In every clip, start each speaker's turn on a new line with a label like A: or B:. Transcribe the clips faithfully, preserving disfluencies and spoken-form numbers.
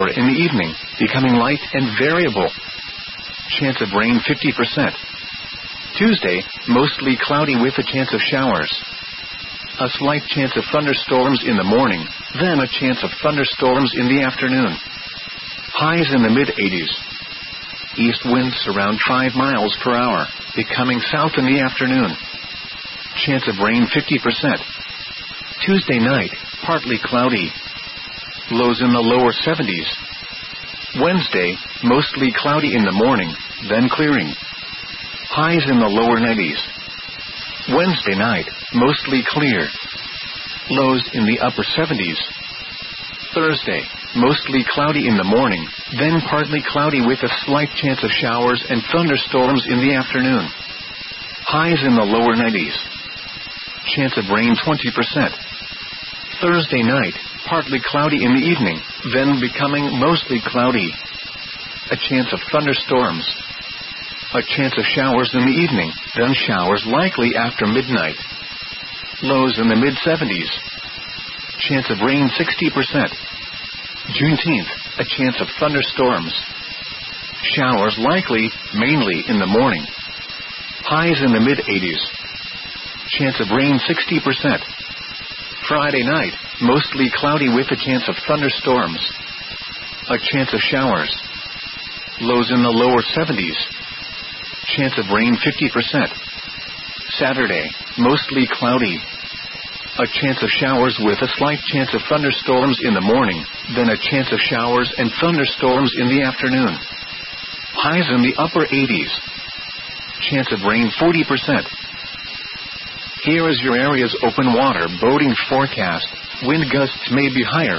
A: in the evening, becoming light and variable. Chance of rain fifty percent. Tuesday, mostly cloudy with a chance of showers. A slight chance of thunderstorms in the morning, then a chance of thunderstorms in the afternoon. Highs in the mid eighties. East winds around five miles per hour, becoming south in the afternoon. Chance of rain fifty percent. Tuesday night, partly cloudy. Lows in the lower seventies. Wednesday, mostly cloudy in the morning, then clearing. Highs in the lower nineties. Wednesday night, mostly clear. Lows in the upper seventies. Thursday, mostly cloudy in the morning, then partly cloudy with a slight chance of showers and thunderstorms in the afternoon. Highs in the lower nineties. Chance of rain twenty percent. Thursday night, partly cloudy in the evening, then becoming mostly cloudy. A chance of thunderstorms. A chance of showers in the evening, then showers likely after midnight. Lows in the mid seventies. Chance of rain sixty percent. Juneteenth, a chance of thunderstorms. Showers likely, mainly in the morning. Highs in the mid eighties. Chance of rain sixty percent. Friday night, mostly cloudy with a chance of thunderstorms. A chance of showers. Lows in the lower seventies. Chance of rain fifty percent. Saturday, mostly cloudy. A chance of showers with a slight chance of thunderstorms in the morning, then a chance of showers and thunderstorms in the afternoon. Highs in the upper eighties. Chance of rain forty percent. Here is your area's open water boating forecast. Wind gusts may be higher.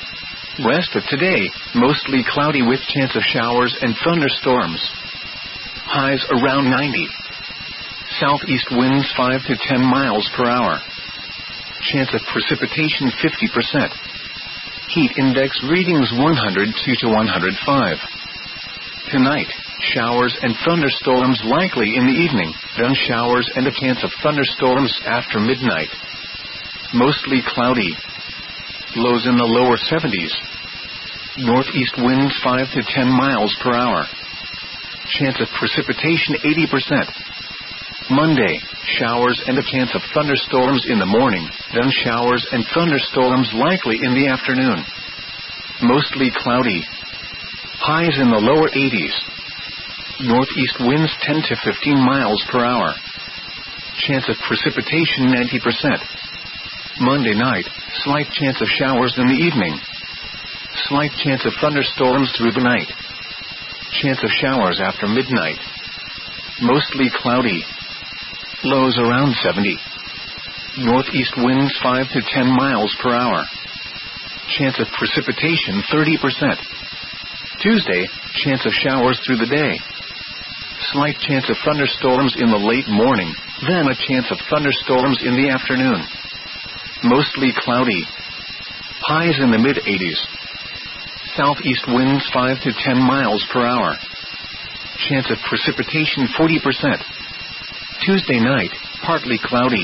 A: Rest of today, mostly cloudy with chance of showers and thunderstorms. Highs around ninety. Southeast winds five to ten miles per hour. Chance of precipitation fifty percent. Heat index readings one hundred two to one hundred five. Tonight, showers and thunderstorms likely in the evening, then showers and a chance of thunderstorms after midnight. Mostly cloudy. Lows in the lower seventies. Northeast winds five to ten miles per hour. Chance of precipitation eighty percent. Monday, showers and a chance of thunderstorms in the morning, then showers and thunderstorms likely in the afternoon. Mostly cloudy. Highs in the lower eighties. Northeast winds ten to fifteen miles per hour. Chance of precipitation ninety percent. Monday night, slight chance of showers in the evening. Slight chance of thunderstorms through the night. Chance of showers after midnight. Mostly cloudy. Lows around seventy. Northeast winds five to ten miles per hour. Chance of precipitation thirty percent. Tuesday, chance of showers through the day. Slight chance of thunderstorms in the late morning, then a chance of thunderstorms in the afternoon. Mostly cloudy. Highs in the mid eighties. Southeast winds five to ten miles per hour. Chance of precipitation forty percent. Tuesday night, partly cloudy.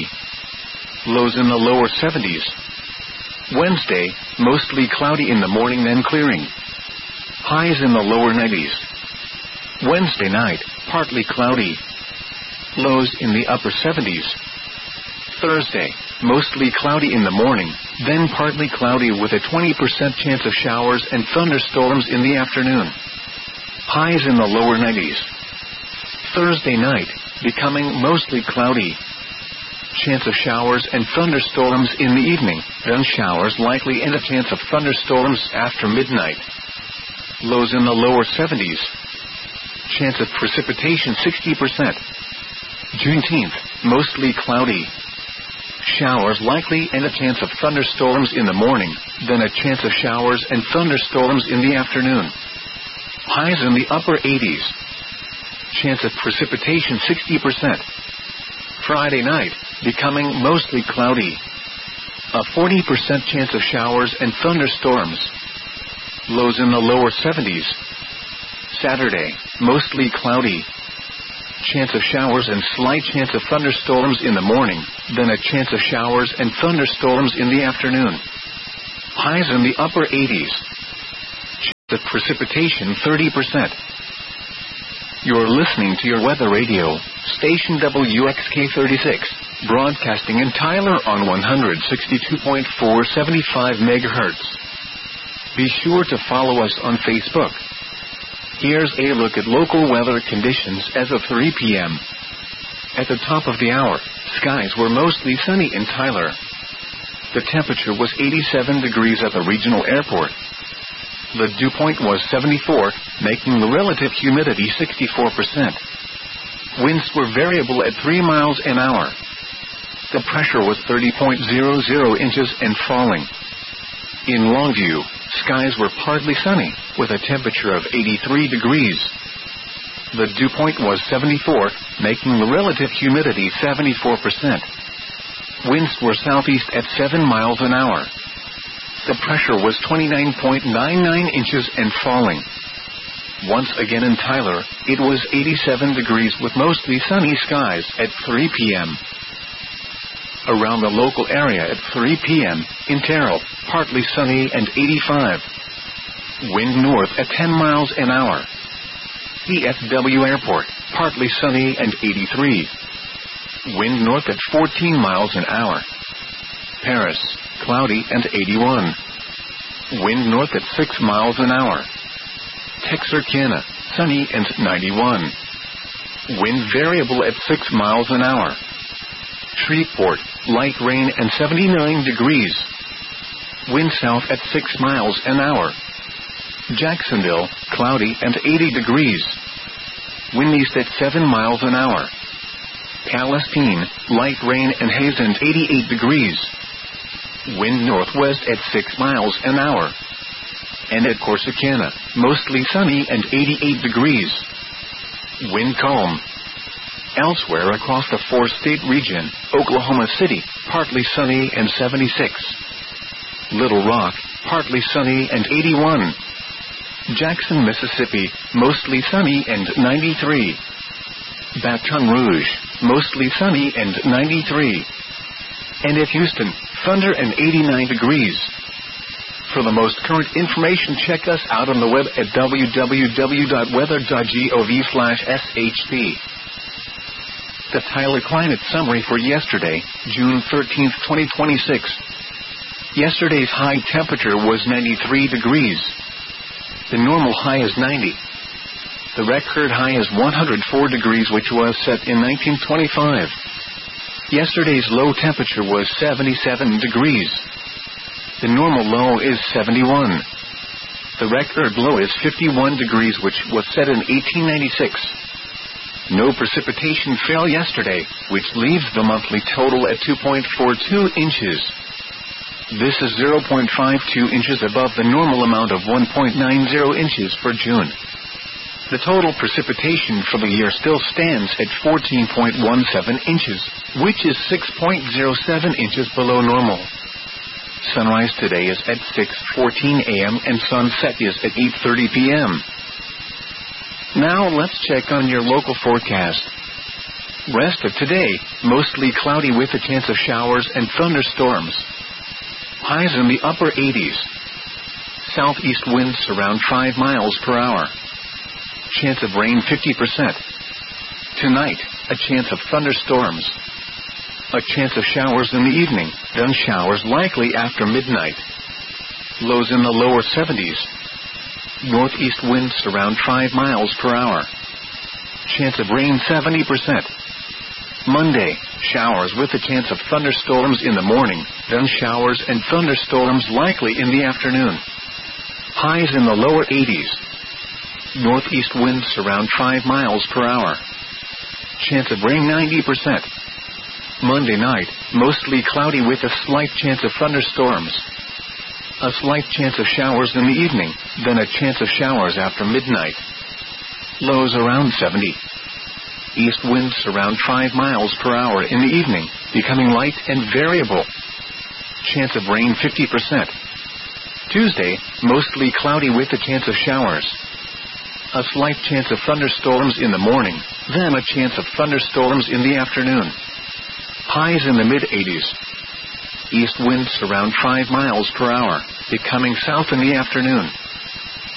A: Lows in the lower seventies. Wednesday, mostly cloudy in the morning then clearing. Highs in the lower nineties. Wednesday night, partly cloudy. Lows in the upper seventies. Thursday, mostly cloudy in the morning, then partly cloudy with a twenty percent chance of showers and thunderstorms in the afternoon. Highs in the lower nineties. Thursday night, becoming mostly cloudy. Chance of showers and thunderstorms in the evening, then showers likely and a chance of thunderstorms after midnight. Lows in the lower seventies. Chance of precipitation sixty percent. Juneteenth, mostly cloudy. Showers likely and a chance of thunderstorms in the morning, then a chance of showers and thunderstorms in the afternoon. Highs in the upper eighties. Chance of precipitation sixty percent. Friday night, becoming mostly cloudy. A forty percent chance of showers and thunderstorms. Lows in the lower seventies. Saturday, mostly cloudy. Chance of showers and slight chance of thunderstorms in the morning, then a chance of showers and thunderstorms in the afternoon. Highs in the upper eighties. The precipitation thirty percent. You're listening to your weather radio, station W X K thirty-six, broadcasting in Tyler on one sixty-two point four seventy-five megahertz. Be sure to follow us on Facebook. Here's a look at local weather conditions as of three p.m. At the top of the hour, skies were mostly sunny in Tyler. The temperature was eighty-seven degrees at the regional airport. The dew point was seventy-four, making the relative humidity sixty-four percent. Winds were variable at three miles an hour. The pressure was thirty point zero zero inches and falling. In Longview, skies were partly sunny, with a temperature of eighty-three degrees. The dew point was seventy-four, making the relative humidity seventy-four percent. Winds were southeast at seven miles an hour. The pressure was twenty-nine point nine nine inches and falling. Once again in Tyler, it was eighty-seven degrees with mostly sunny skies at three p.m. Around the local area at three p.m., in Terrell, partly sunny and eighty-five. Wind north at ten miles an hour. D F W Airport, partly sunny and eighty-three. Wind north at fourteen miles an hour. Paris, cloudy and eighty-one. Wind north at six miles an hour. Texarkana, sunny and ninety-one. Wind variable at six miles an hour. Shreveport, light rain and seventy-nine degrees. Wind south at six miles an hour. Jacksonville, cloudy and eighty degrees. Wind east at seven miles an hour. Palestine, light rain and haze and eighty-eight degrees. Wind northwest at six miles an hour. And at Corsicana, mostly sunny and eighty-eight degrees. Wind calm. Elsewhere across the four-state region, Oklahoma City, partly sunny and seventy-six. Little Rock, partly sunny and eighty-one. Jackson, Mississippi, mostly sunny and ninety-three. Baton Rouge, mostly sunny and ninety-three. And at Houston, thunder and eighty-nine degrees. For the most current information, check us out on the web at w w w dot weather dot gov slash s h p. The Tyler Climate Summary for yesterday, June thirteenth, twenty twenty-six. Yesterday's high temperature was ninety-three degrees. The normal high is ninety. The record high is one hundred four degrees, which was set in nineteen twenty-five. Yesterday's low temperature was seventy-seven degrees. The normal low is seventy-one. The record low is fifty-one degrees, which was set in eighteen ninety-six. No precipitation fell yesterday, which leaves the monthly total at two point four two inches. This is zero point five two inches above the normal amount of one point nine zero inches for June. The total precipitation for the year still stands at fourteen point one seven inches, which is six point zero seven inches below normal. Sunrise today is at six fourteen a.m. and sunset is at eight thirty p.m. Now let's check on your local forecast. Rest of today, mostly cloudy with a chance of showers and thunderstorms. Highs in the upper eighties. Southeast winds around five miles per hour. Chance of rain fifty percent. Tonight, a chance of thunderstorms. A chance of showers in the evening, then showers likely after midnight. Lows in the lower seventies. Northeast winds around five miles per hour. Chance of rain seventy percent. Monday, showers with a chance of thunderstorms in the morning, then showers and thunderstorms likely in the afternoon. Highs in the lower eighties. Northeast winds around five miles per hour. Chance of rain ninety percent. Monday night, mostly cloudy with a slight chance of thunderstorms. A slight chance of showers in the evening, then a chance of showers after midnight. Lows around seventy. East winds around five miles per hour in the evening, becoming light and variable. Chance of rain fifty percent. Tuesday, mostly cloudy with a chance of showers. A slight chance of thunderstorms in the morning, then a chance of thunderstorms in the afternoon. Highs in the mid-eighties. East winds around five miles per hour, becoming south in the afternoon.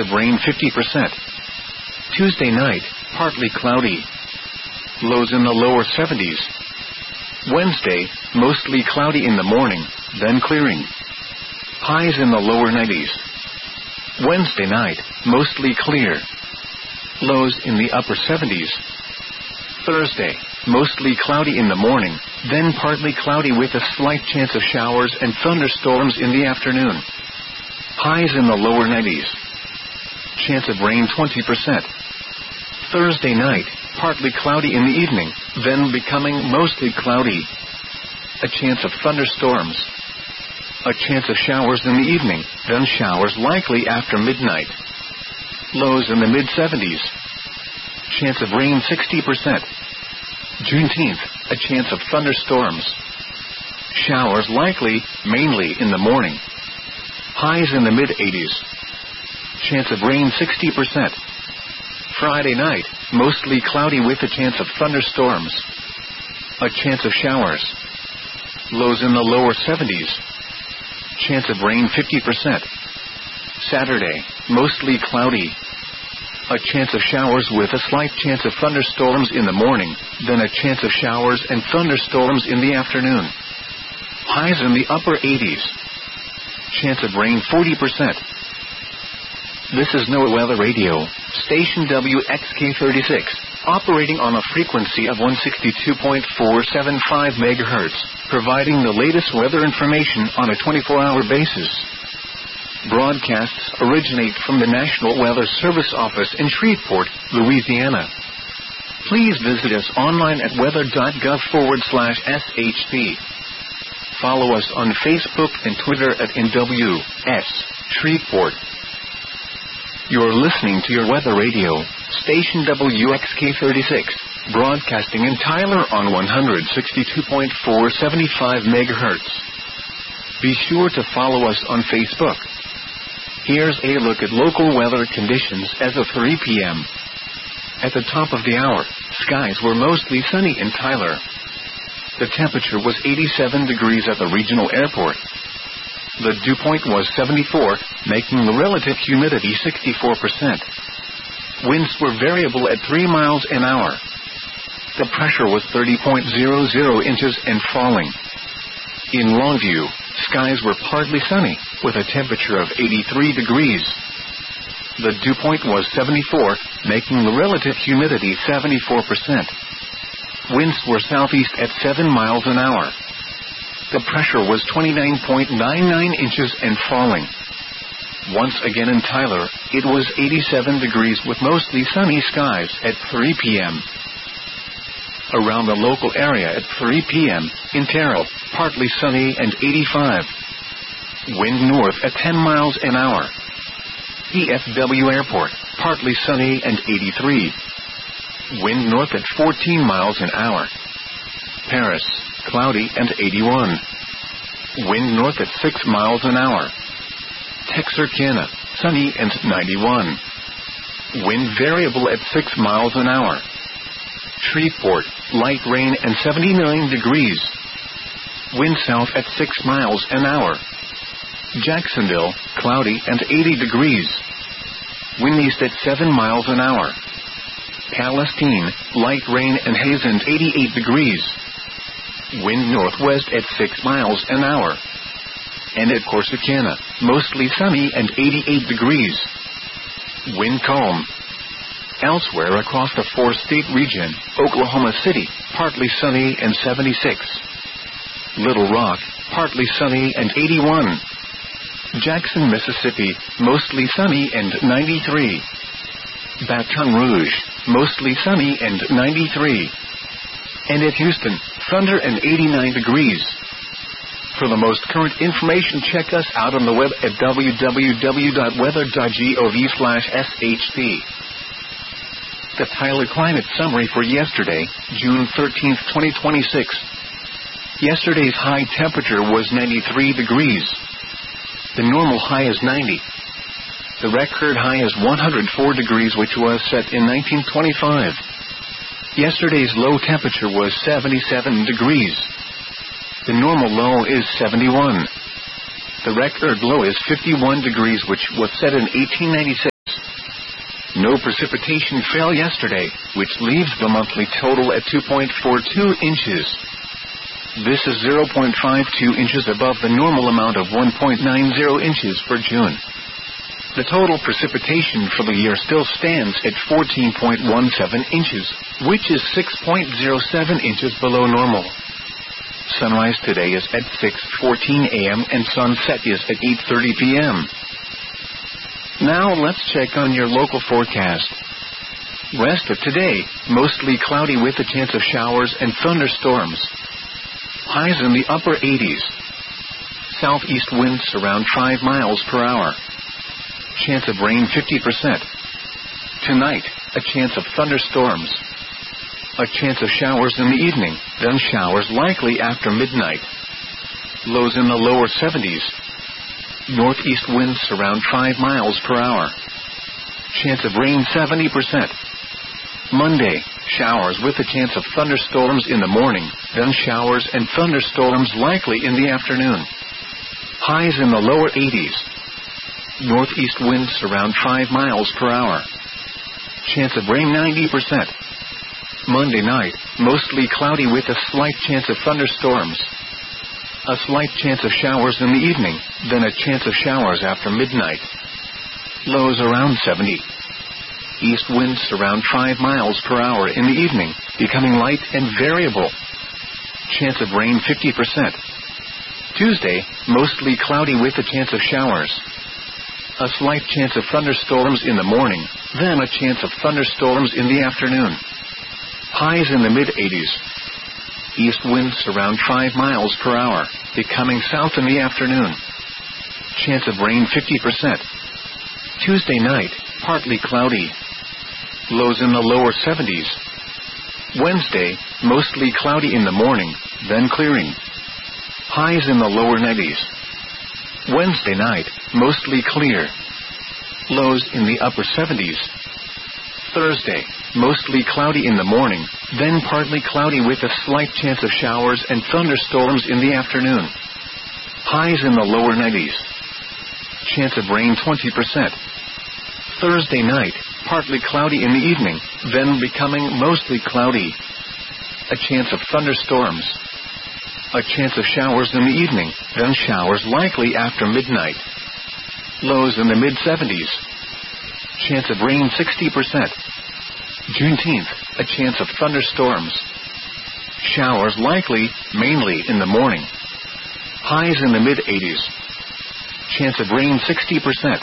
A: of rain fifty percent. Tuesday night, partly cloudy. Lows in the lower seventies. Wednesday, mostly cloudy in the morning, then clearing. Highs in the lower nineties. Wednesday night, mostly clear. Lows in the upper seventies. Thursday, mostly cloudy in the morning, then partly cloudy with a slight chance of showers and thunderstorms in the afternoon. Highs in the lower nineties. Chance of rain twenty percent. Thursday night, partly cloudy in the evening, then becoming mostly cloudy. A chance of thunderstorms. A chance of showers in the evening, then showers likely after midnight. Lows in the mid-seventies. Chance of rain sixty percent. Juneteenth, a chance of thunderstorms. Showers likely, mainly in the morning. Highs in the mid-eighties. Chance of rain sixty percent. Friday night, mostly cloudy with a chance of thunderstorms. A chance of showers. Lows in the lower seventies. Chance of rain fifty percent. Saturday, mostly cloudy. A chance of showers with a slight chance of thunderstorms in the morning, then a chance of showers and thunderstorms in the afternoon. Highs in the upper eighties. Chance of rain forty percent. This is NOAA Weather Radio, station W X K thirty-six, operating on a frequency of one sixty-two point four seven five megahertz, providing the latest weather information on a twenty-four hour basis. Broadcasts originate from the National Weather Service office in Shreveport, Louisiana. Please visit us online at weather.gov forward slash SHP. Follow us on Facebook and Twitter at N W S Shreveport. You're listening to your weather radio, station W X K thirty-six, broadcasting in Tyler on one sixty-two point four seven five megahertz. Be sure to follow us on Facebook. Here's a look at local weather conditions as of three p.m. At the top of the hour, skies were mostly sunny in Tyler. The temperature was eighty-seven degrees at the regional airport. The dew point was seventy-four, making the relative humidity sixty-four percent. Winds were variable at three miles an hour. The pressure was thirty point zero zero inches and falling. In Longview, skies were partly sunny, with a temperature of eighty-three degrees. The dew point was seventy-four, making the relative humidity seventy-four percent. Winds were southeast at seven miles an hour. The pressure was twenty-nine point nine nine inches and falling. Once again in Tyler, it was eighty-seven degrees with mostly sunny skies at three p.m. Around the local area at three p.m., in Terrell, partly sunny and eighty-five. Wind north at ten miles an hour. D F W Airport, partly sunny and eighty-three. Wind north at fourteen miles an hour. Paris, cloudy and eighty-one. Wind north at six miles an hour. Texarkana, sunny and ninety-one. Wind variable at six miles an hour. Shreveport, light rain and seventy-nine degrees. Wind south at six miles an hour. Jacksonville, cloudy and eighty degrees. Wind east at seven miles an hour. Palestine, light rain and haze and eighty-eight degrees. Wind northwest at six miles an hour. And at Corsicana, mostly sunny and eighty-eight degrees. Wind calm. Elsewhere across the four-state region, Oklahoma City, partly sunny and seventy-six. Little Rock, partly sunny and eighty-one. Jackson, Mississippi, mostly sunny and ninety-three. Baton Rouge, mostly sunny and ninety-three. And at Houston, thunder and eighty-nine degrees. For the most current information, check us out on the web at w w w dot weather dot gov slash S H P. The Tyler Climate Summary for yesterday, June thirteenth, twenty twenty-six. Yesterday's high temperature was ninety-three degrees. The normal high is ninety. The record high is one hundred four degrees, which was set in nineteen twenty-five. Yesterday's low temperature was seventy-seven degrees. The normal low is seventy-one. The record low is fifty-one degrees, which was set in eighteen ninety-six. No precipitation fell yesterday, which leaves the monthly total at two point four two inches. This is zero point five two inches above the normal amount of one point nine zero inches for June. The total precipitation for the year still stands at fourteen point one seven inches, which is six point zero seven inches below normal. Sunrise today is at six fourteen a.m. and sunset is at eight thirty p.m. Now let's check on your local forecast. Rest of today, mostly cloudy with a chance of showers and thunderstorms. Highs in the upper eighties. Southeast winds around five miles per hour. Chance of rain fifty percent. Tonight, a chance of thunderstorms. A chance of showers in the evening, then showers likely after midnight. Lows in the lower seventies. Northeast winds around five miles per hour. Chance of rain seventy percent. Monday, showers with a chance of thunderstorms in the morning, then showers and thunderstorms likely in the afternoon. Highs in the lower eighties. Northeast winds around five miles per hour. Chance of rain ninety percent. Monday night, mostly cloudy with a slight chance of thunderstorms. A slight chance of showers in the evening, then a chance of showers after midnight. Lows around seventy. East winds around five miles per hour in the evening, becoming light and variable. Chance of rain fifty percent. Tuesday, mostly cloudy with a chance of showers. A slight chance of thunderstorms in the morning, then a chance of thunderstorms in the afternoon. Highs in the mid eighties. East winds around five miles per hour, becoming south in the afternoon. Chance of rain fifty percent. Tuesday night, partly cloudy. Lows in the lower seventies. Wednesday, mostly cloudy in the morning, then clearing. Highs in the lower nineties. Wednesday night, mostly clear. Lows in the upper seventies. Thursday, mostly cloudy in the morning, then partly cloudy with a slight chance of showers and thunderstorms in the afternoon. Highs in the lower nineties. Chance of rain twenty percent. Thursday night, partly cloudy in the evening, then becoming mostly cloudy. A chance of thunderstorms. A chance of showers in the evening, then showers likely after midnight. Lows in the mid seventies. Chance of rain sixty percent. Juneteenth, a chance of thunderstorms. Showers likely, mainly in the morning. Highs in the mid eighties. Chance of rain sixty percent.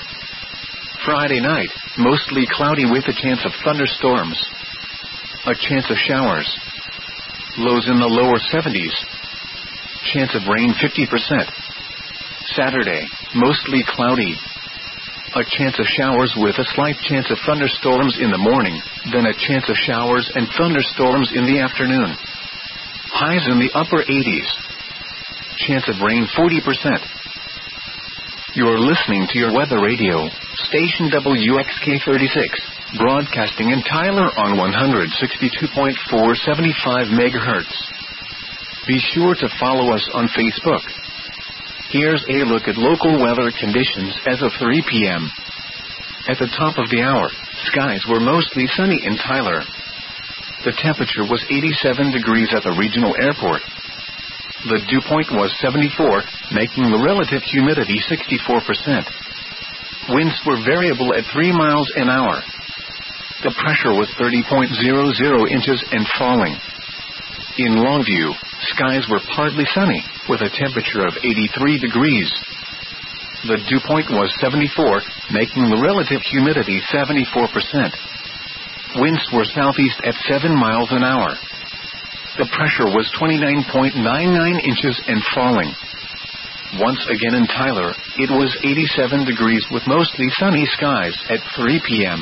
A: Friday night, mostly cloudy with a chance of thunderstorms. A chance of showers. Lows in the lower seventies. Chance of rain fifty percent. Saturday, mostly cloudy. A chance of showers with a slight chance of thunderstorms in the morning, then a chance of showers and thunderstorms in the afternoon. Highs in the upper eighties. Chance of rain forty percent. You're listening to your weather radio, station W X K thirty-six, broadcasting in Tyler on one sixty-two point four seventy-five megahertz. Be sure to follow us on Facebook. Here's a look at local weather conditions as of three p.m. At the top of the hour, skies were mostly sunny in Tyler. The temperature was eighty-seven degrees at the regional airport. The dew point was seventy-four, making the relative humidity sixty-four percent. Winds were variable at three miles an hour. The pressure was thirty point zero zero inches and falling. In Longview, skies were partly sunny, with a temperature of eighty-three degrees. The dew point was seventy-four, making the relative humidity seventy-four percent. Winds were southeast at seven miles an hour. The pressure was twenty-nine point nine nine inches and falling. Once again in Tyler, it was eighty-seven degrees with mostly sunny skies at three p.m.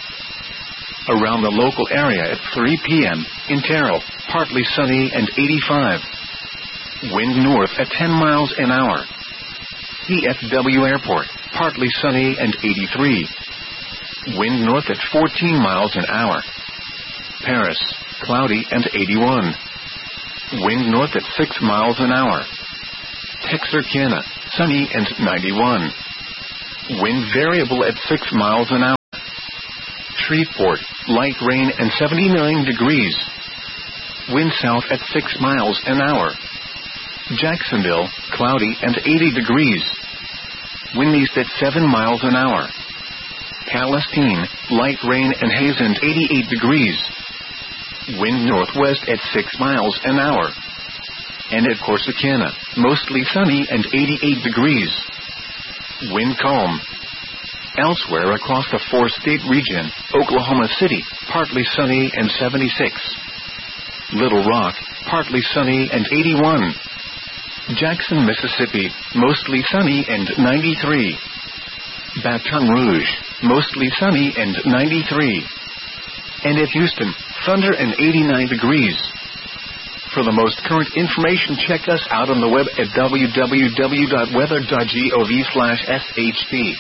A: Around the local area at three p.m., in Terrell, partly sunny and eighty-five. Wind north at ten miles an hour. D F W Airport, partly sunny and eighty-three. Wind north at fourteen miles an hour. Paris, cloudy and eighty-one. Wind north at six miles an hour. Texarkana, sunny and ninety-one. Wind variable at six miles an hour. Shreveport, light rain and seventy-nine degrees. Wind south at six miles an hour. Jacksonville, cloudy and eighty degrees. Wind east at seven miles an hour. Palestine, light rain and haze and eighty-eight degrees. Wind northwest at six miles an hour. And at Corsicana, mostly sunny and eighty-eight degrees. Wind calm. Elsewhere across the four-state region, Oklahoma City, partly sunny and seventy-six. Little Rock, partly sunny and eighty-one. Jackson, Mississippi, mostly sunny and ninety-three. Baton Rouge, mostly sunny and ninety-three. And at Houston, thunder and eighty-nine degrees. For the most current information, check us out on the web at w w w dot weather dot gov slash s h p.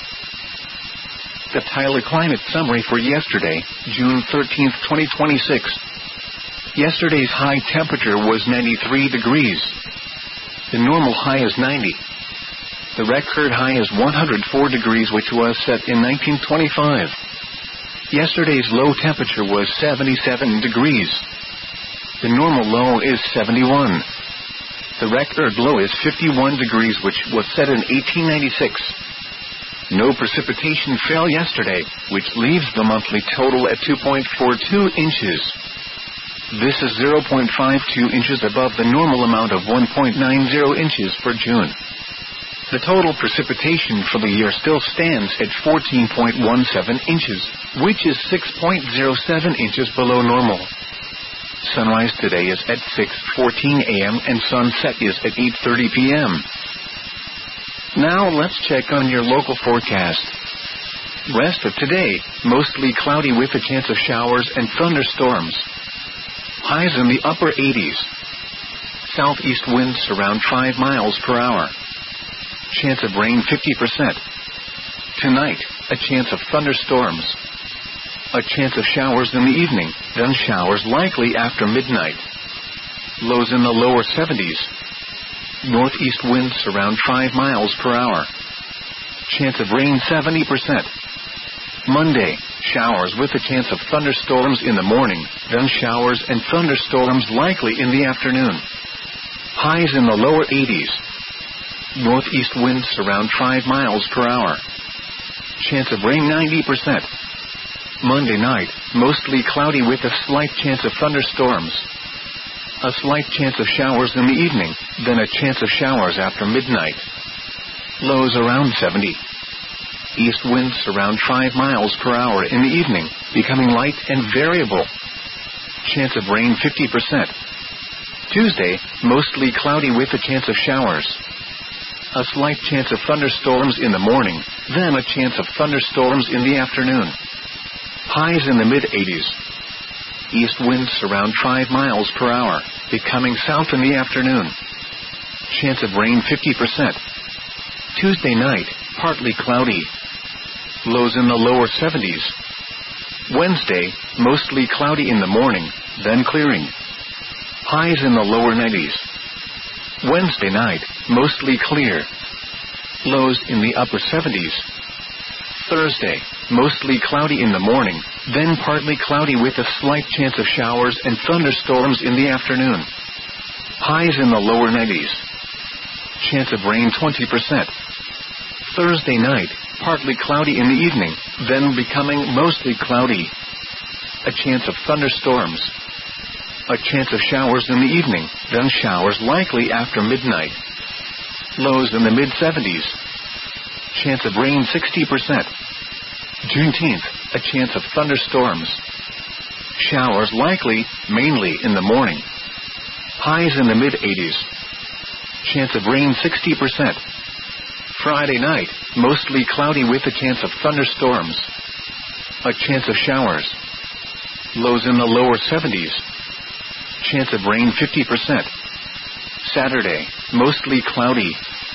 A: The Tyler Climate Summary for yesterday, June thirteenth, twenty twenty-six. Yesterday's high temperature was ninety-three degrees. The normal high is ninety. The record high is one hundred four degrees, which was set in nineteen twenty-five. Yesterday's low temperature was seventy-seven degrees. The normal low is seventy-one. The record low is fifty-one degrees, which was set in eighteen ninety-six. No precipitation fell yesterday, which leaves the monthly total at two point four two inches. This is zero point five two inches above the normal amount of one point nine zero inches for June. The total precipitation for the year still stands at fourteen point one seven inches, which is six point zero seven inches below normal. Sunrise today is at six fourteen a m and sunset is at eight thirty p m Now let's check on your local forecast. Rest of today, mostly cloudy with a chance of showers and thunderstorms. Highs in the upper eighties. Southeast winds around five miles per hour. Chance of rain fifty percent. Tonight, a chance of thunderstorms. A chance of showers in the evening, then showers likely after midnight. Lows in the lower seventies. Northeast winds around five miles per hour. Chance of rain seventy percent. Monday, showers with a chance of thunderstorms in the morning, then showers and thunderstorms likely in the afternoon. Highs in the lower eighties. Northeast winds around five miles per hour. Chance of rain ninety percent. Monday night, mostly cloudy with a slight chance of thunderstorms. A slight chance of showers in the evening, then a chance of showers after midnight. Lows around seventy. East winds around five miles per hour in the evening, becoming light and variable. Chance of rain fifty percent. Tuesday, mostly cloudy with a chance of showers. A slight chance of thunderstorms in the morning, then a chance of thunderstorms in the afternoon. Highs in the mid-eighties. East winds around five miles per hour, becoming south in the afternoon. Chance of rain fifty percent. Tuesday night, partly cloudy. Lows in the lower seventies. Wednesday, mostly cloudy in the morning, then clearing. Highs in the lower nineties. Wednesday night, mostly clear. Lows in the upper seventies. Thursday, mostly cloudy in the morning, then partly cloudy with a slight chance of showers and thunderstorms in the afternoon. Highs in the lower nineties. Chance of rain twenty percent. Thursday night, partly cloudy in the evening, then becoming mostly cloudy. A chance of thunderstorms. A chance of showers in the evening, then showers likely after midnight. Lows in the mid-seventies. Chance of rain sixty percent. Juneteenth, a chance of thunderstorms. Showers likely, mainly in the morning. Highs in the mid-eighties. Chance of rain sixty percent. Friday night, mostly cloudy with a chance of thunderstorms. A chance of showers. Lows in the lower seventies. Chance of rain fifty percent. Saturday, mostly cloudy.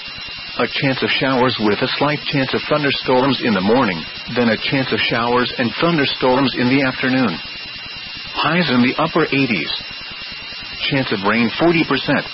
A: A chance of showers with a slight chance of thunderstorms in the morning, then a chance of showers and thunderstorms in the afternoon. Highs in the upper eighties. Chance of rain forty percent.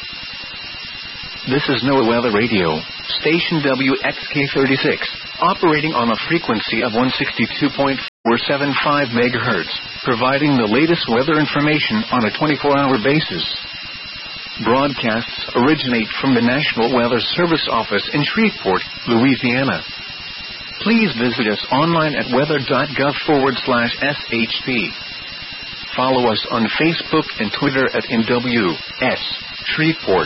A: This is NOAA Weather Radio, station W X K thirty-six, operating on a frequency of one sixty-two point five. seventy-five megahertz, providing the latest weather information on a twenty-four hour basis. Broadcasts originate from the National Weather Service office in Shreveport, Louisiana. Please visit us online at weather.gov forward slash SHP. Follow us on Facebook and Twitter at N W S Shreveport.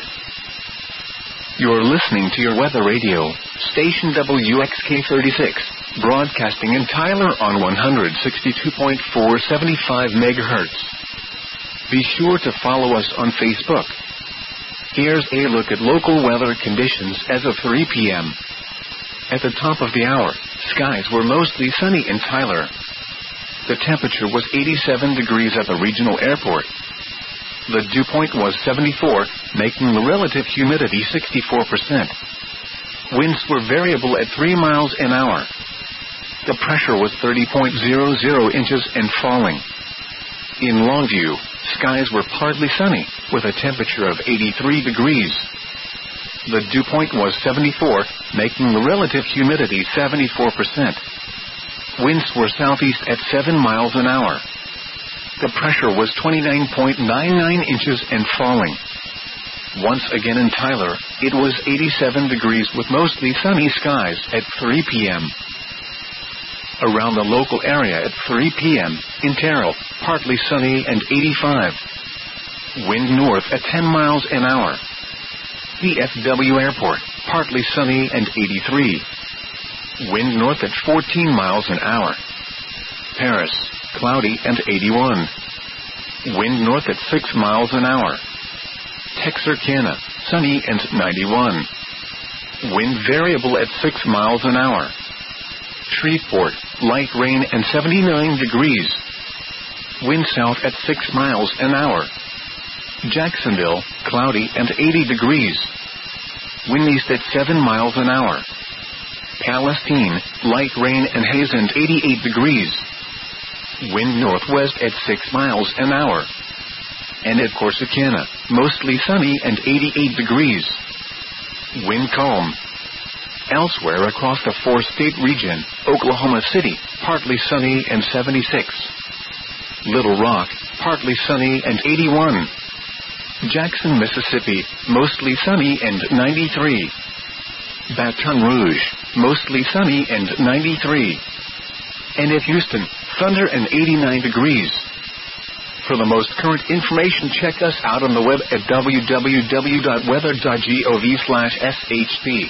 A: You're listening to your weather radio, station W X K thirty-six, broadcasting in Tyler on one sixty-two point four seventy-five megahertz. Be sure to follow us on Facebook. Here's a look at local weather conditions as of three p.m. At the top of the hour, skies were mostly sunny in Tyler. The temperature was eighty-seven degrees at the regional airport. The dew point was seventy-four, making the relative humidity sixty-four percent. Winds were variable at three miles an hour. The pressure was thirty point zero zero inches and falling. In Longview, skies were partly sunny, with a temperature of eighty-three degrees. The dew point was seventy-four, making the relative humidity seventy-four percent. Winds were southeast at seven miles an hour. The pressure was twenty-nine point nine nine inches and falling. Once again in Tyler, it was eighty-seven degrees with mostly sunny skies at three p.m. Around the local area at three p.m., in Terrell, partly sunny and eighty-five. Wind north at ten miles an hour. D F W Airport, partly sunny and eighty-three. Wind north at fourteen miles an hour. Paris, cloudy and eighty-one. Wind north at six miles an hour. Texarkana, sunny and ninety-one. Wind variable at six miles an hour. Shreveport, light rain and seventy-nine degrees. Wind south at six miles an hour. Jacksonville, cloudy and eighty degrees. Wind east at seven miles an hour. Palestine, light rain and haze and eighty-eight degrees. Wind northwest at six miles an hour. And at Corsicana, mostly sunny and eighty-eight degrees. Wind calm. Elsewhere across the four-state region, Oklahoma City, partly sunny and seventy-six. Little Rock, partly sunny and eighty-one. Jackson, Mississippi, mostly sunny and ninety-three. Baton Rouge, mostly sunny and ninety-three. And at Houston, thunder and eighty-nine degrees. For the most current information, check us out on the web at w w w dot weather dot gov slash S H P.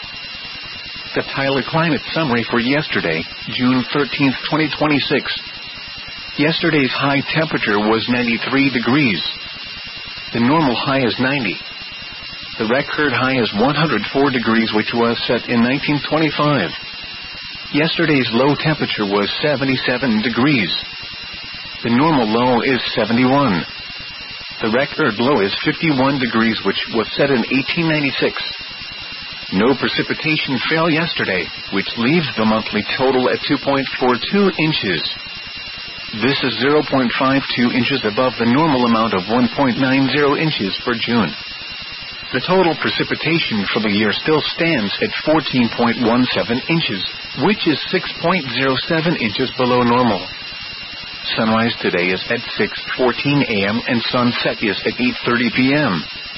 A: The Tyler Climate Summary for yesterday, June thirteenth, twenty twenty-six. Yesterday's high temperature was ninety-three degrees. The normal high is ninety. The record high is one hundred four degrees, which was set in nineteen twenty-five. Yesterday's low temperature was seventy-seven degrees. The normal low is seventy-one. The record low is fifty-one degrees, which was set in eighteen ninety-six. No precipitation fell yesterday, which leaves the monthly total at two point four two inches. This is zero point five two inches above the normal amount of one point nine zero inches for June. The total precipitation for the year still stands at fourteen point one seven inches, which is six point zero seven inches below normal. Sunrise today is at six fourteen a.m. and sunset is at eight thirty p.m.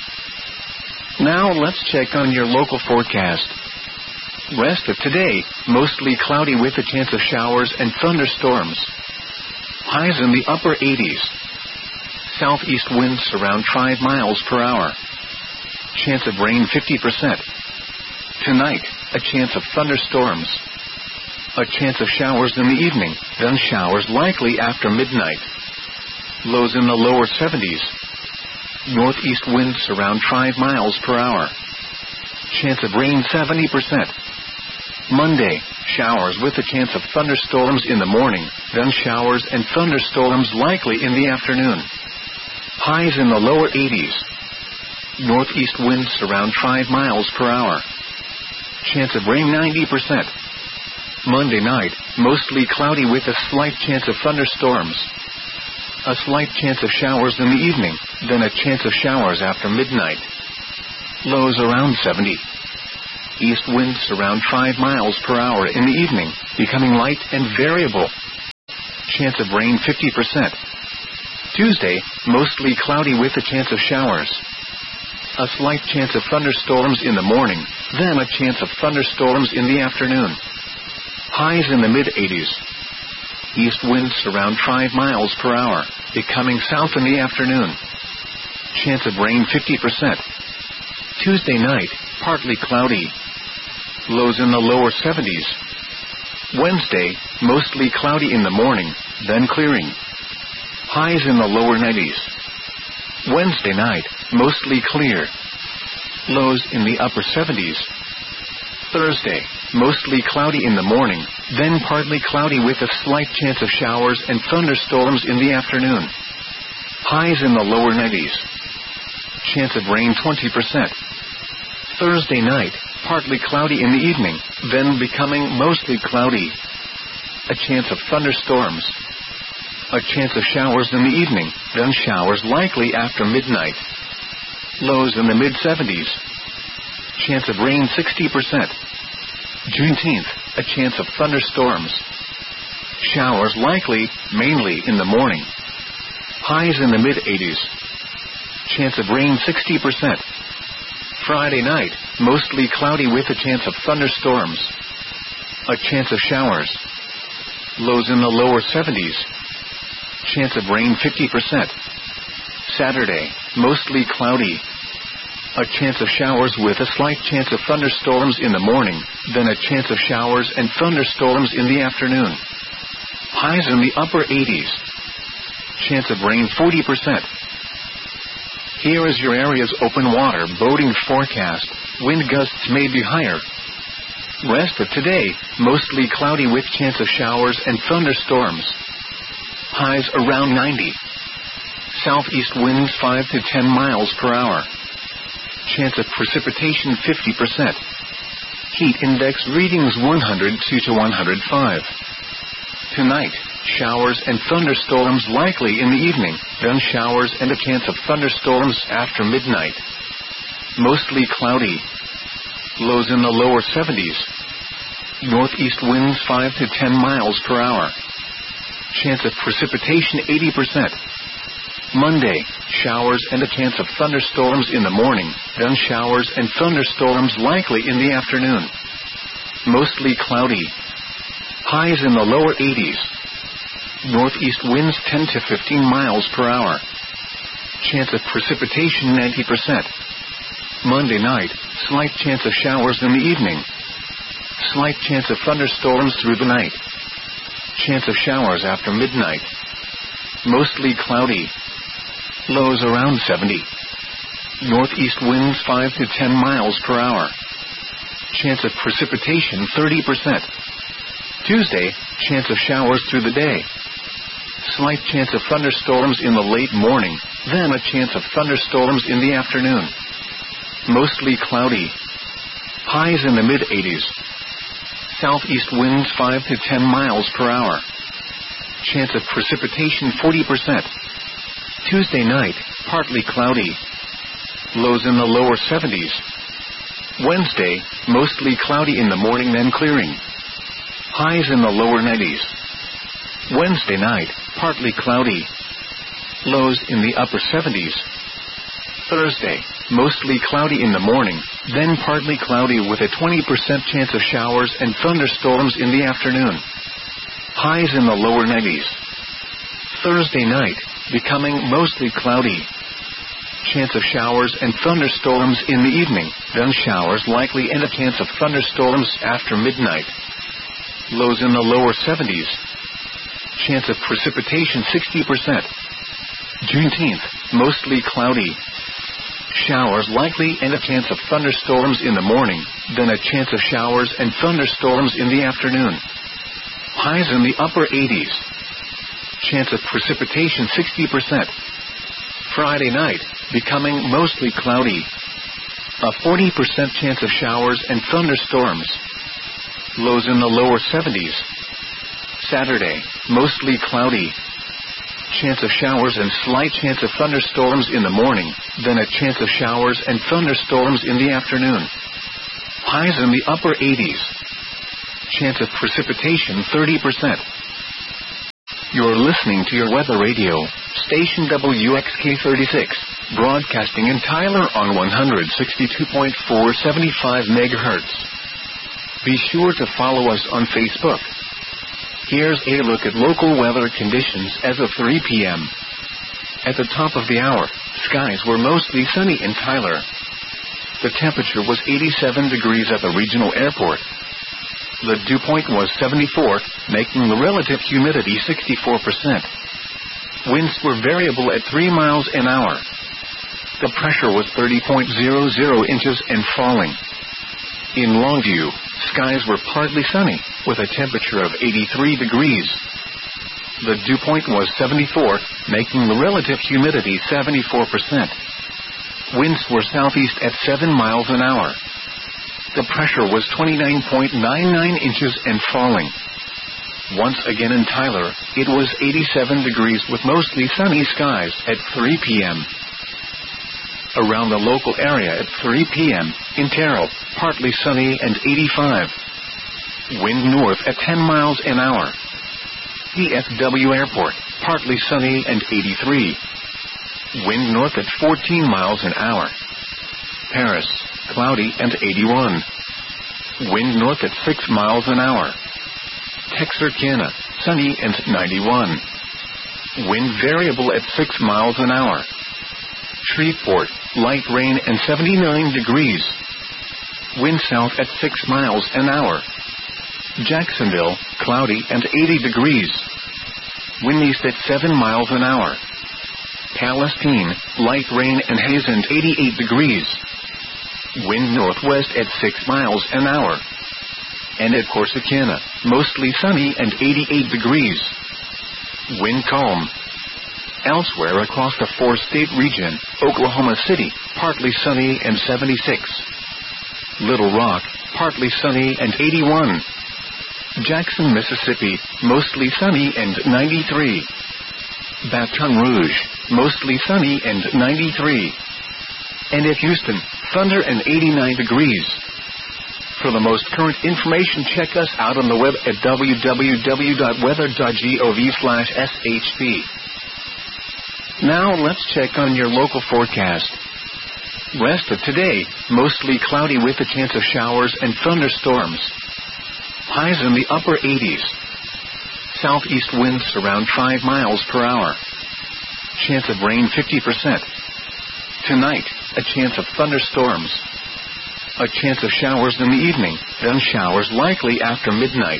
A: Now let's check on your local forecast. Rest of today, mostly cloudy with a chance of showers and thunderstorms. Highs in the upper eighties. Southeast winds around five miles per hour. Chance of rain fifty percent. Tonight, a chance of thunderstorms. A chance of showers in the evening, then showers likely after midnight. Lows in the lower seventies. Northeast winds around five miles per hour. Chance of rain seventy percent. Monday, showers with a chance of thunderstorms in the morning, then showers and thunderstorms likely in the afternoon. Highs in the lower eighties. Northeast winds around five miles per hour. Chance of rain ninety percent. Monday night, mostly cloudy with a slight chance of thunderstorms. A slight chance of showers in the evening, then a chance of showers after midnight. Lows around seventy. East winds around five miles per hour in the evening, becoming light and variable. Chance of rain fifty percent. Tuesday, mostly cloudy with a chance of showers. A slight chance of thunderstorms in the morning, then a chance of thunderstorms in the afternoon. Highs in the mid-eighties. East winds around five miles per hour, becoming south in the afternoon. Chance of rain fifty percent. Tuesday night, partly cloudy. Lows in the lower seventies. Wednesday, mostly cloudy in the morning, then clearing. Highs in the lower nineties. Wednesday night, mostly clear. Lows in the upper seventies. Thursday, mostly cloudy in the morning, then partly cloudy with a slight chance of showers and thunderstorms in the afternoon. Highs in the lower nineties. Chance of rain twenty percent. Thursday night, partly cloudy in the evening, then becoming mostly cloudy. A chance of thunderstorms. A chance of showers in the evening, then showers likely after midnight. Lows in the mid-seventies. Chance of rain sixty percent. Juneteenth, a chance of thunderstorms. Showers likely, mainly in the morning. Highs in the mid-eighties. Chance of rain sixty percent. Friday night, mostly cloudy with a chance of thunderstorms. A chance of showers. Lows in the lower seventies. Chance of rain fifty percent. Saturday, mostly cloudy. A chance of showers with a slight chance of thunderstorms in the morning, then a chance of showers and thunderstorms in the afternoon. Highs in the upper eighties. Chance of rain forty percent. Here is your area's open water boating forecast. Wind gusts may be higher. Rest of today, mostly cloudy with chance of showers and thunderstorms. Highs around ninety. Southeast winds five to ten miles per hour. Chance of precipitation fifty percent. Heat index readings one hundred two to one hundred five. Tonight, showers and thunderstorms likely in the evening, then showers and a chance of thunderstorms after midnight. Mostly cloudy. Lows in the lower seventies. Northeast winds five to ten miles per hour. Chance of precipitation eighty percent. Monday, showers and a chance of thunderstorms in the morning, then showers and thunderstorms likely in the afternoon. Mostly cloudy. Highs in the lower eighties. Northeast winds ten to fifteen miles per hour. Chance of precipitation ninety percent. Monday night, slight chance of showers in the evening. Slight chance of thunderstorms through the night. Chance of showers after midnight. Mostly cloudy. Lows around seventy. Northeast winds five to ten miles per hour. Chance of precipitation thirty percent. Tuesday, chance of showers through the day. Slight chance of thunderstorms in the late morning, then a chance of thunderstorms in the afternoon. Mostly cloudy. Highs in the mid-eighties. Southeast winds five to ten miles per hour. Chance of precipitation forty percent. Tuesday night, partly cloudy. Lows in the lower seventies. Wednesday, mostly cloudy in the morning then clearing. Highs in the lower nineties. Wednesday night, partly cloudy. Lows in the upper seventies. Thursday, mostly cloudy in the morning, then partly cloudy with a twenty percent chance of showers and thunderstorms in the afternoon. Highs in the lower nineties. Thursday night, becoming mostly cloudy. Chance of showers and thunderstorms in the evening, then showers likely and a chance of thunderstorms after midnight. Lows in the lower seventies. Chance of precipitation sixty percent. Juneteenth, mostly cloudy. Showers likely and a chance of thunderstorms in the morning, then a chance of showers and thunderstorms in the afternoon. Highs in the upper eighties. Chance of precipitation sixty percent. Friday night, becoming mostly cloudy. A forty percent chance of showers and thunderstorms. Lows in the lower seventies. Saturday, mostly cloudy. Chance of showers and slight chance of thunderstorms in the morning, then a chance of showers and thunderstorms in the afternoon. Highs in the upper eighties. Chance of precipitation thirty percent. You're listening to your weather radio, station W X K thirty-six, broadcasting in Tyler on one sixty-two point four seventy-five megahertz. Be sure to follow us on Facebook. Here's a look at local weather conditions as of three p.m. At the top of the hour, skies were mostly sunny in Tyler. The temperature was eighty-seven degrees at the regional airport. The dew point was seventy-four, making the relative humidity sixty-four percent. Winds were variable at three miles an hour. The pressure was thirty point zero zero inches and falling. In Longview, skies were partly sunny, with a temperature of eighty-three degrees. The dew point was seventy-four, making the relative humidity seventy-four percent. Winds were southeast at seven miles an hour. The pressure was twenty-nine point nine nine inches and falling. Once again in Tyler, it was eighty-seven degrees with mostly sunny skies at three p.m. Around the local area at three p.m., in Terrell, partly sunny and eighty-five. Wind north at ten miles an hour. D F W Airport, partly sunny and eighty-three. Wind north at fourteen miles an hour. Paris, cloudy and eighty-one. Wind north at six miles an hour. Texarkana, sunny and ninety-one. Wind variable at six miles an hour. Shreveport, light rain and seventy-nine degrees. Wind south at six miles an hour. Jacksonville, cloudy and eighty degrees. Wind east at seven miles an hour. Palestine, light rain and haze and eighty-eight degrees. Wind northwest at six miles an hour. And at Corsicana, mostly sunny and eighty-eight degrees. Wind calm. Elsewhere across the four-state region, Oklahoma City, partly sunny and seventy-six. Little Rock, partly sunny and eighty-one. Jackson, Mississippi, mostly sunny and ninety-three. Baton Rouge, mostly sunny and ninety-three. And at Houston, thunder and eighty-nine degrees. For the most current information, check us out on the web at w w w dot weather dot gov slash s h p. Now let's check on your local forecast. Rest of today, mostly cloudy with a chance of showers and thunderstorms. Highs in the upper eighties. Southeast winds around five miles per hour. Chance of rain fifty percent. Tonight, a chance of thunderstorms. A chance of showers in the evening, then showers likely after midnight.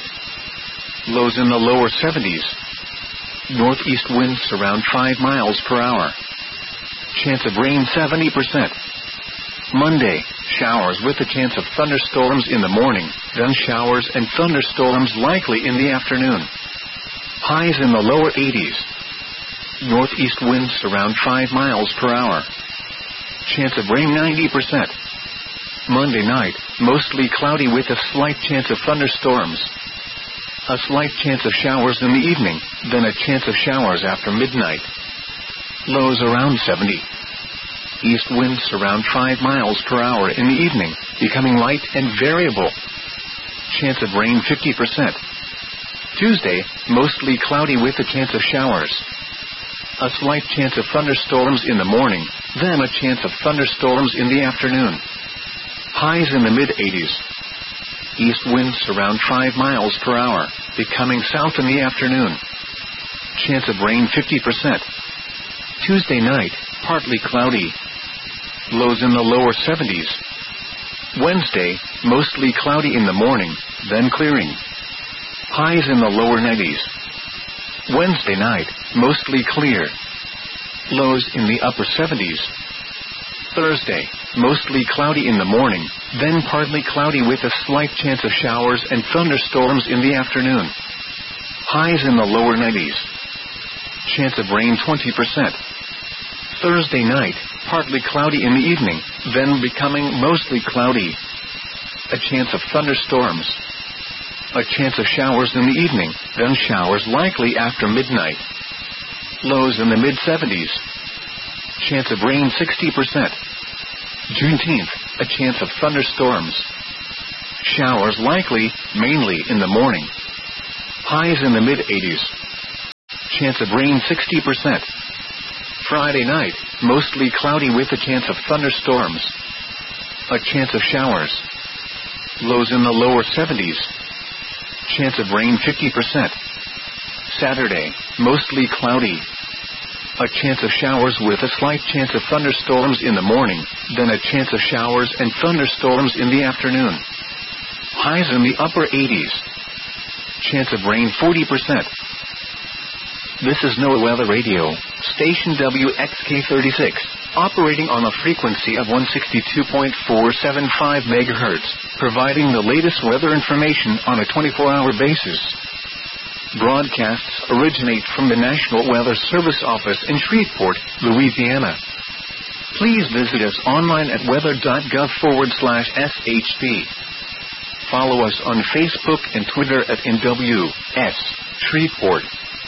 A: Lows in the lower seventies. Northeast winds around five miles per hour. Chance of rain seventy percent. Monday, showers with a chance of thunderstorms in the morning, then showers and thunderstorms likely in the afternoon. Highs in the lower eighties. Northeast winds around five miles per hour. Chance of rain ninety percent. Monday night, mostly cloudy with a slight chance of thunderstorms. A slight chance of showers in the evening, then a chance of showers after midnight. Lows around seventy. East winds around five miles per hour in the evening, becoming light and variable. Chance of rain fifty percent. Tuesday, mostly cloudy with a chance of showers. A slight chance of thunderstorms in the morning, then a chance of thunderstorms in the afternoon. Highs in the mid-eighties. East winds around five miles per hour, becoming south in the afternoon. Chance of rain fifty percent. Tuesday night, partly cloudy. Lows in the lower seventies. Wednesday, mostly cloudy in the morning, then clearing. Highs in the lower nineties. Wednesday night, mostly clear. Lows in the upper seventies. Thursday, mostly cloudy in the morning, then partly cloudy with a slight chance of showers and thunderstorms in the afternoon. Highs in the lower nineties. Chance of rain twenty percent. Thursday night, partly cloudy in the evening, then becoming mostly cloudy. A chance of thunderstorms. A chance of showers in the evening, then showers likely after midnight. Lows in the mid-seventies. Chance of rain sixty percent. Juneteenth, a chance of thunderstorms. Showers likely, mainly in the morning. Highs in the mid-eighties. chance of rain sixty percent. Friday night, mostly cloudy with a chance of thunderstorms. A chance of showers. Lows in the lower seventies. Chance of rain fifty percent. Saturday, mostly cloudy. A chance of showers with a slight chance of thunderstorms in the morning, then a chance of showers and thunderstorms in the afternoon. Highs in the upper eighties. Chance of rain forty percent. This is NOAA Weather Radio, station W X K thirty-six, operating on a frequency of one sixty-two point four seven five megahertz, providing the latest weather information on a twenty-four hour basis. Broadcasts originate from the National Weather Service office in Shreveport, Louisiana. Please visit us online at weather.gov forward slash SHP. Follow us on Facebook and Twitter at N W S Shreveport.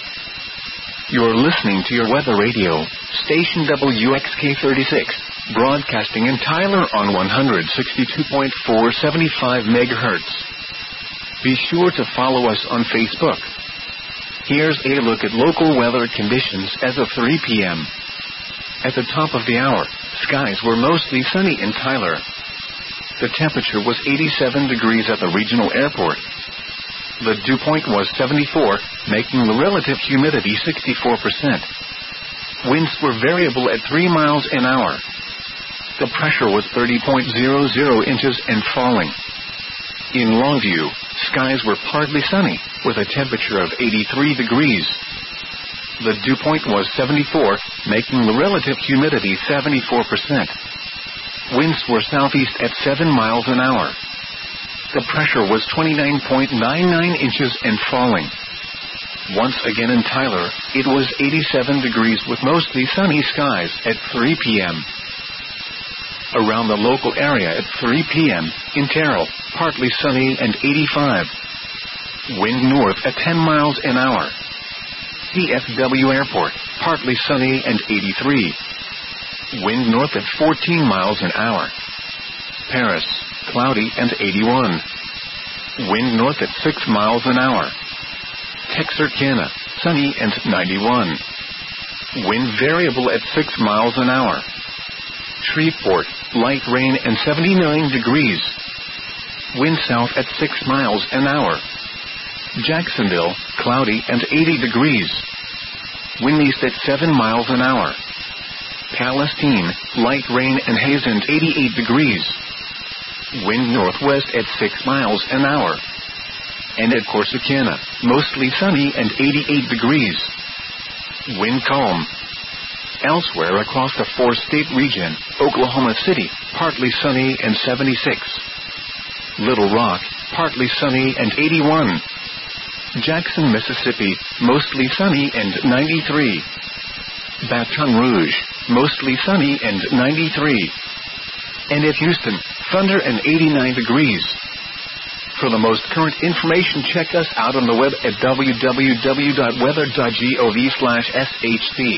A: You're listening to your weather radio, station W X K thirty-six, broadcasting in Tyler on one sixty-two point four seven five megahertz. Be sure to follow us on Facebook. Here's a look at local weather conditions as of three p.m. At the top of the hour, skies were mostly sunny in Tyler. The temperature was eighty-seven degrees at the regional airport. The dew point was seventy-four, making the relative humidity sixty-four percent. Winds were variable at three miles an hour. The pressure was thirty point zero zero inches and falling. In Longview, skies were partly sunny, with a temperature of eighty-three degrees. The dew point was seventy-four, making the relative humidity seventy-four percent. Winds were southeast at seven miles an hour. The pressure was twenty-nine point nine nine inches and falling. Once again in Tyler, it was eighty-seven degrees with mostly sunny skies at three p.m. Around the local area at three p.m., in Terrell, partly sunny and eighty-five. Wind north at ten miles an hour. D F W Airport, partly sunny and eighty-three. Wind north at fourteen miles an hour. Paris, cloudy and eighty-one. Wind north at six miles an hour. Texarkana, sunny and ninety-one. Wind variable at six miles an hour. Shreveport, light rain and seventy-nine degrees. Wind south at six miles an hour. Jacksonville, cloudy and eighty degrees. Wind east at seven miles an hour. Palestine, light rain and haze and eighty-eight degrees. Wind northwest at six miles an hour. And at Corsicana, mostly sunny and eighty-eight degrees. Wind calm. Elsewhere across the four-state region, Oklahoma City, partly sunny and seventy-six. Little Rock, partly sunny and eighty-one. Jackson, Mississippi, mostly sunny and ninety-three. Baton Rouge, mostly sunny and ninety-three. And at Houston, thunder and eighty-nine degrees. For the most current information, check us out on the web at w w w dot weather dot gov slash S H P.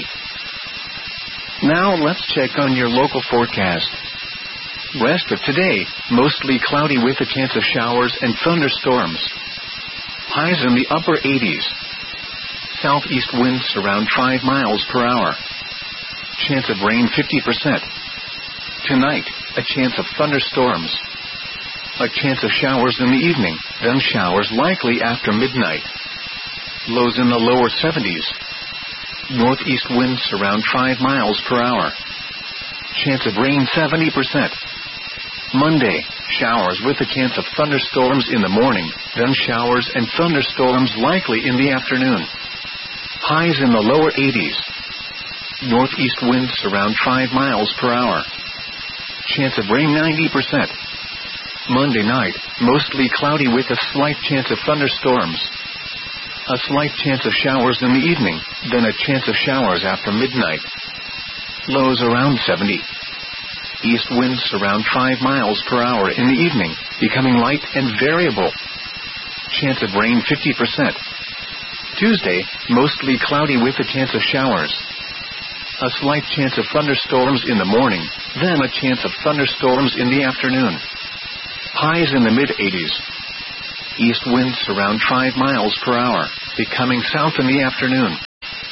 A: Now let's check on your local forecast. Rest of today, mostly cloudy with a chance of showers and thunderstorms. Highs in the upper eighties. Southeast winds around five miles per hour. Chance of rain fifty percent. Tonight, a chance of thunderstorms. A chance of showers in the evening, then showers likely after midnight. Lows in the lower seventies. Northeast winds around five miles per hour. Chance of rain seventy percent. Monday, showers with a chance of thunderstorms in the morning, then showers and thunderstorms likely in the afternoon. Highs in the lower eighties. Northeast winds around five miles per hour. Chance of rain ninety percent. Monday night, mostly cloudy with a slight chance of thunderstorms. A slight chance of showers in the evening, then a chance of showers after midnight. Lows around seventy. East winds around five miles per hour in the evening, becoming light and variable. Chance of rain fifty percent. Tuesday, mostly cloudy with a chance of showers. A slight chance of thunderstorms in the morning, then a chance of thunderstorms in the afternoon. Highs in the mid-eighties. East winds around five miles per hour, becoming south in the afternoon.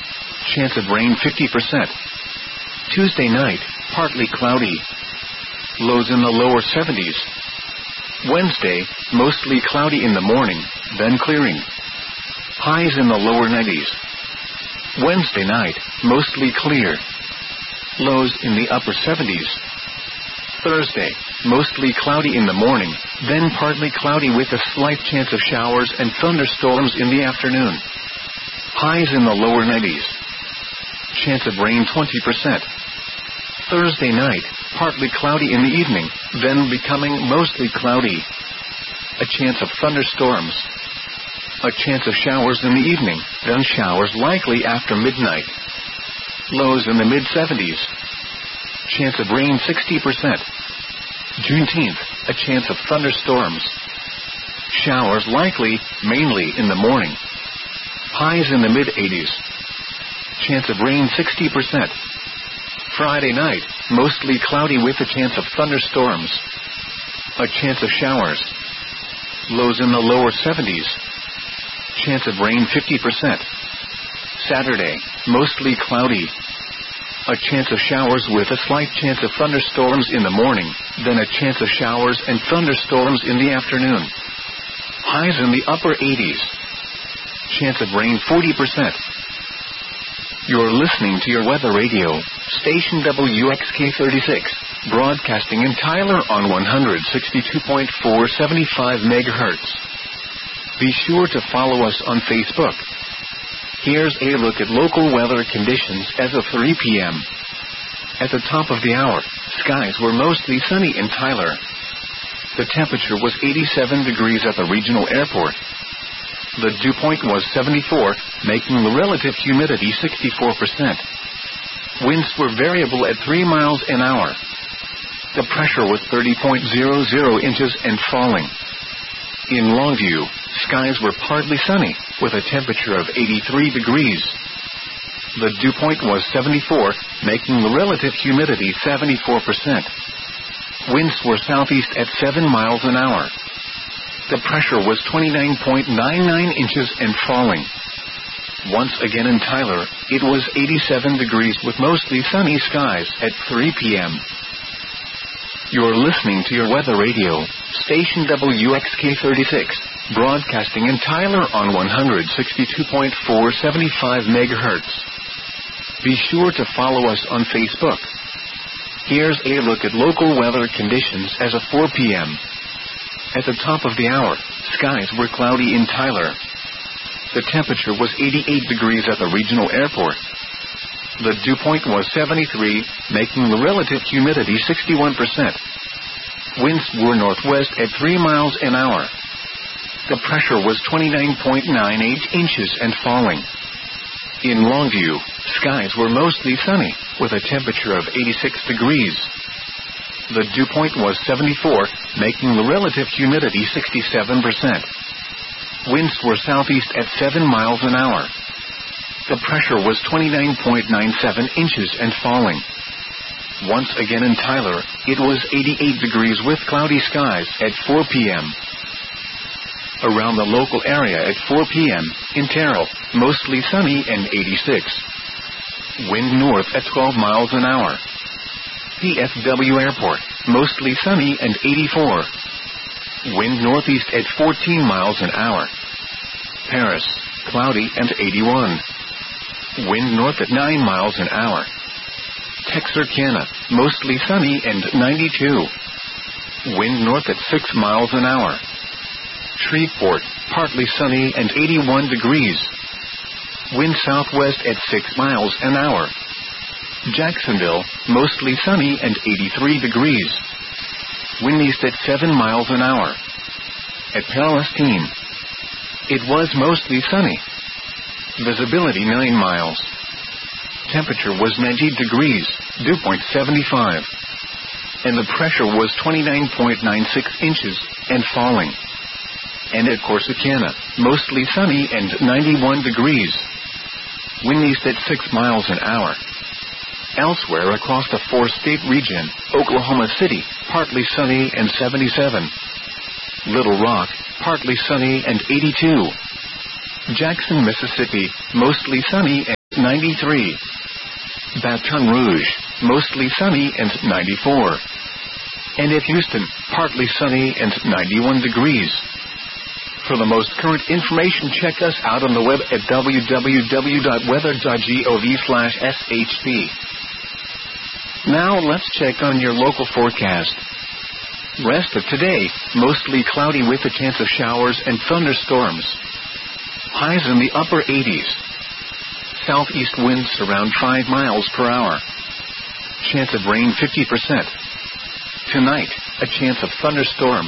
A: chance of rain fifty percent. Tuesday night, partly cloudy. Lows in the lower seventies. Wednesday, mostly cloudy in the morning, then clearing. Highs in the lower nineties. Wednesday night, mostly clear. Lows in the upper seventies. Thursday, mostly cloudy in the morning, then partly cloudy with a slight chance of showers and thunderstorms in the afternoon. Highs in the lower nineties. Chance of rain twenty percent. Thursday night, partly cloudy in the evening, then becoming mostly cloudy. A chance of thunderstorms. A chance of showers in the evening, then showers likely after midnight. Lows in the mid-seventies. Chance of rain sixty percent. Juneteenth, a chance of thunderstorms. Showers likely, mainly in the morning. Highs in the mid-eighties. Chance of rain sixty percent. Friday night, mostly cloudy with a chance of thunderstorms. A chance of showers. Lows in the lower seventies. Chance of rain fifty percent. Saturday, mostly cloudy. A chance of showers with a slight chance of thunderstorms in the morning, then a chance of showers and thunderstorms in the afternoon. Highs in the upper eighties. Chance of rain forty percent. You're listening to your weather radio, station W X K thirty-six, broadcasting in Tyler on one sixty-two point four seventy-five megahertz. Be sure to follow us on Facebook. Here's a look at local weather conditions as of three p.m. At the top of the hour, skies were mostly sunny in Tyler. The temperature was eighty-seven degrees at the regional airport. The dew point was seventy-four, making the relative humidity sixty-four percent. Winds were variable at three miles an hour. The pressure was thirty point zero zero inches and falling. In Longview, skies were partly sunny, with a temperature of eighty-three degrees. The dew point was seventy-four, making the relative humidity seventy-four percent. Winds were southeast at seven miles an hour. The pressure was twenty-nine point nine nine inches and falling. Once again in Tyler, it was eighty-seven degrees with mostly sunny skies at three p.m. You're listening to your weather radio, station W X K thirty-six, broadcasting in Tyler on one sixty-two point four seventy-five megahertz. Be sure to follow us on Facebook. Here's a look at local weather conditions as of four p.m. At the top of the hour, skies were cloudy in Tyler. The temperature was eighty-eight degrees at the regional airport. The dew point was seventy-three, making the relative humidity sixty-one percent. Winds were northwest at three miles an hour. The pressure was twenty-nine point nine eight inches and falling. In Longview, skies were mostly sunny, with a temperature of eighty-six degrees. The dew point was seventy-four, making the relative humidity sixty-seven percent. Winds were southeast at seven miles an hour. The pressure was twenty-nine point nine seven inches and falling. Once again in Tyler, it was eighty-eight degrees with cloudy skies at four p.m. Around the local area at four p.m., in Terrell, mostly sunny and eighty-six. Wind north at twelve miles an hour. D F W Airport, mostly sunny and eighty-four. Wind northeast at fourteen miles an hour. Paris, cloudy and eighty-one. Wind north at nine miles an hour. Texarkana, mostly sunny and ninety-two. Wind north at six miles an hour. Shreveport, partly sunny and eighty-one degrees. Wind southwest at six miles an hour. Jacksonville, mostly sunny and eighty-three degrees. Wind east at seven miles an hour. At Palestine, it was mostly sunny. Visibility nine miles. Temperature was ninety degrees, dew point seventy-five. And the pressure was twenty-nine point nine six inches and falling. And at Corsicana, mostly sunny and ninety-one degrees. Wind east at six miles an hour. Elsewhere across the four-state region, Oklahoma City, partly sunny and seventy-seven. Little Rock, partly sunny and eighty-two. Jackson, Mississippi, mostly sunny and ninety-three. Baton Rouge, mostly sunny and ninety-four. And at Houston, partly sunny and ninety-one degrees. For the most current information, check us out on the web at w w w dot weather dot gov slash s h p. Now let's check on your local forecast. Rest of today, mostly cloudy with a chance of showers and thunderstorms. Highs in the upper eighties. Southeast winds around five miles per hour. Chance of rain fifty percent. Tonight, a chance of thunderstorms.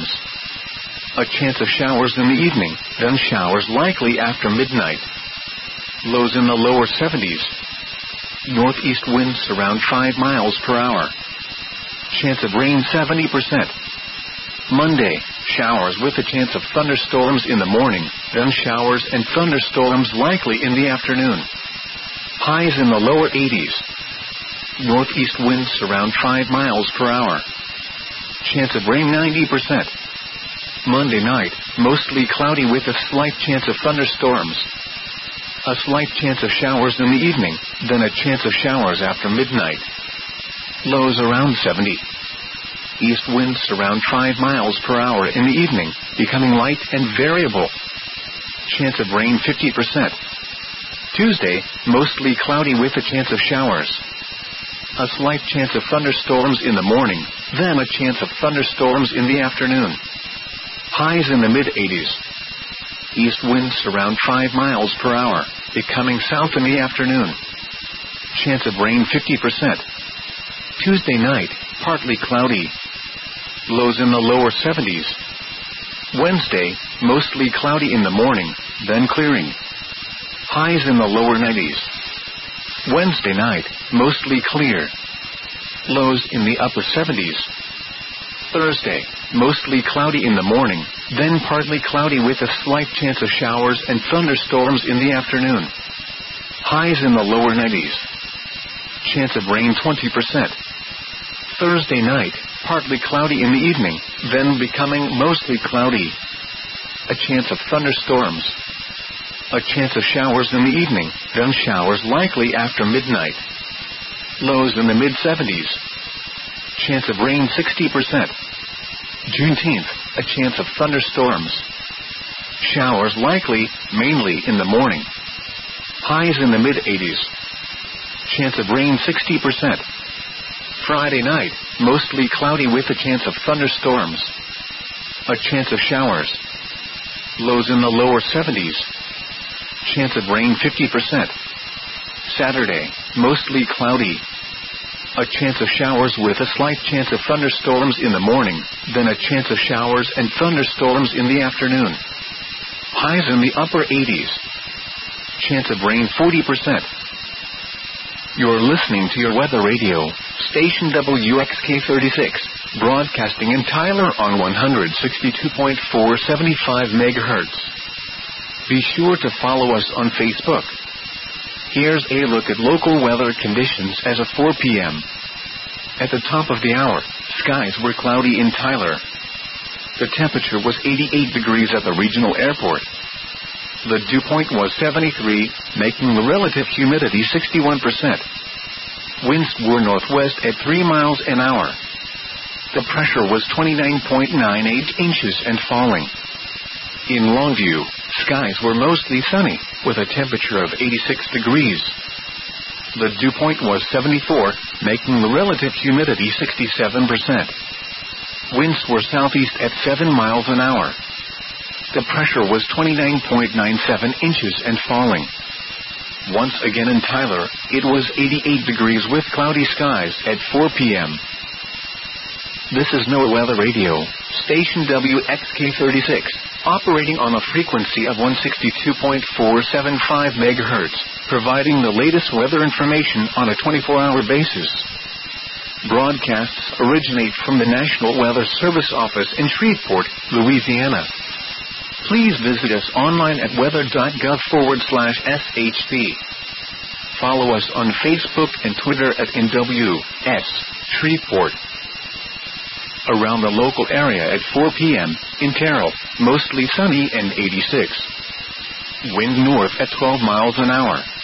A: A chance of showers in the evening, then showers likely after midnight. Lows in the lower seventies. Northeast winds around five miles per hour. Chance of rain seventy percent. Monday, showers with a chance of thunderstorms in the morning, then showers and thunderstorms likely in the afternoon. Highs in the lower eighties. Northeast winds around five miles per hour. Chance of rain ninety percent. Monday night, mostly cloudy with a slight chance of thunderstorms. A slight chance of showers in the evening, then a chance of showers after midnight. Lows around seventy. East winds around five miles per hour in the evening, becoming light and variable. Chance of rain fifty percent. Tuesday, mostly cloudy with a chance of showers. A slight chance of thunderstorms in the morning, then a chance of thunderstorms in the afternoon. Highs in the mid-eighties. East winds around five miles per hour, becoming south in the afternoon. Chance of rain fifty percent. Tuesday night, partly cloudy. Lows in the lower seventies. Wednesday, mostly cloudy in the morning, then clearing. Highs in the lower nineties. Wednesday night, mostly clear. Lows in the upper seventies. Thursday, mostly cloudy in the morning, then partly cloudy with a slight chance of showers and thunderstorms in the afternoon. Highs in the lower nineties. Chance of rain twenty percent. Thursday night, partly cloudy in the evening, then becoming mostly cloudy. A chance of thunderstorms. A chance of showers in the evening, then showers likely after midnight. Lows in the mid-seventies. Chance of rain sixty percent. Juneteenth, a chance of thunderstorms. Showers likely, mainly in the morning. Highs in the mid-eighties. Chance of rain sixty percent. Friday night, mostly cloudy with a chance of thunderstorms. A chance of showers. Lows in the lower seventies. Chance of rain fifty percent. Saturday, mostly cloudy. A chance of showers with a slight chance of thunderstorms in the morning, then a chance of showers and thunderstorms in the afternoon. Highs in the upper eighties. Chance of rain forty percent. You're listening to your weather radio, station W X K thirty-six, broadcasting in Tyler on one sixty-two point four seventy-five megahertz. Be sure to follow us on Facebook. Here's a look at local weather conditions as of four p.m. At the top of the hour, skies were cloudy in Tyler. The temperature was eighty-eight degrees at the regional airport. The dew point was seventy-three, making the relative humidity sixty-one percent. Winds were northwest at three miles an hour. The pressure was twenty-nine point nine eight inches and falling. In Longview, skies were mostly sunny, with a temperature of eighty-six degrees. The dew point was seventy-four, making the relative humidity sixty-seven percent. Winds were southeast at seven miles an hour. The pressure was twenty-nine point nine seven inches and falling. Once again in Tyler, it was eighty-eight degrees with cloudy skies at four p.m. This is NOAA Weather Radio, station W X K thirty-six, operating on a frequency of one sixty-two point four seven five megahertz, providing the latest weather information on a twenty-four hour basis. Broadcasts originate from the National Weather Service office in Shreveport, Louisiana. Please visit us online at weather.gov forward slash SHP. Follow us on Facebook and Twitter at N W S Shreveport. Around the local area at four p.m., in Terrell, mostly sunny and eighty-six. Wind north at twelve miles an hour.